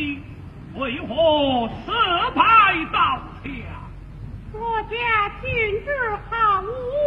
你为何失败刀枪？ 我家君子好武